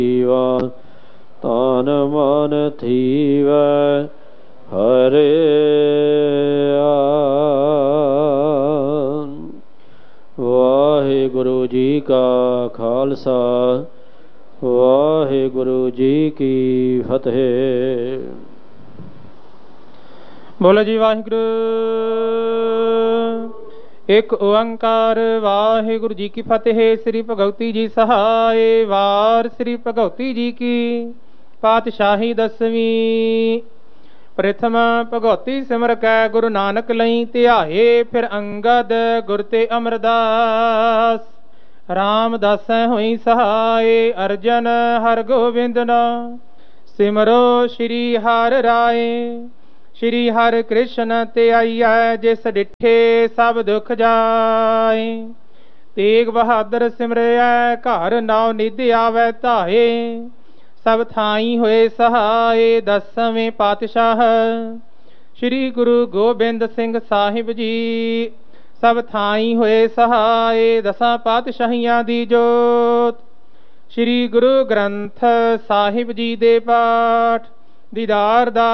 ਤਨ ਮਨ ਥੀਵੈ ਹਰਿਆ। ਵਾਹਿਗੁਰੂ ਜੀ ਕਾ ਖਾਲਸਾ, ਵਾਹਿਗੁਰੂ ਜੀ ਕੀ ਫਤਿਹ। ਬੋਲੋ ਜੀ ਵਾਹਿਗੁਰੂ। ਇੱਕ ਓੰਕਾਰ ਵਾਹਿਗੁਰੂ ਜੀ ਕੀ ਫਤਿਹ। ਸ੍ਰੀ ਭਗਵਤੀ ਜੀ ਸਹਾਏ। ਵਾਰ ਸ੍ਰੀ ਭਗਵਤੀ ਜੀ ਕੀ ਪਾਤਸ਼ਾਹੀ ਦਸਵੀਂ। ਪ੍ਰਥਮ ਭਗਵਤੀ ਸਿਮਰ ਕੈ ਗੁਰੂ ਨਾਨਕ ਲਈ ਧਿਆਏ। ਫਿਰ ਅੰਗਦ ਗੁਰ ਤੇ ਅਮਰਦਾਸ। ਰਾਮਦਾਸੈ ਹੋਈ ਸਹਾਏ। ਅਰਜਨ ਹਰ ਗੋਬਿੰਦ ਨਾ ਸਿਮਰੋ ਸ਼੍ਰੀ ਹਰਿ ਰਾਏ। ਸ਼੍ਰੀ ਹਰਿ ਕ੍ਰਿਸ਼ਨ ਤੇ ਆਈਐ। ਜਿਸ ਡਿਠੇ ਸਭ ਦੁਖ ਜਾਏ। ਤੇਗ ਬਹਾਦਰ ਸਿਮਰਿਐ ਘਰ ਨਾਉ ਨਿਧ ਆਵੈ ਧਾਏ। ਸਭ ਥਾਈ ਹੋਏ ਸਹਾਏ। ਦਸਵੇਂ ਪਾਤਸ਼ਾਹ ਸ਼੍ਰੀ ਗੁਰੂ ਗੋਬਿੰਦ ਸਿੰਘ ਸਾਹਿਬ ਜੀ। ਸਭ ਥਾਈ ਹੋਏ ਸਹਾਏ। ਦਸਾਂ ਪਾਤਸ਼ਾਹੀਆਂ ਦੀ ਜੋਤ। ਸ਼੍ਰੀ ਗੁਰੂ ਗ੍ਰੰਥ ਸਾਹਿਬ ਜੀ ਦੇ ਪਾਠ ਦੀਦਾਰ ਦਾ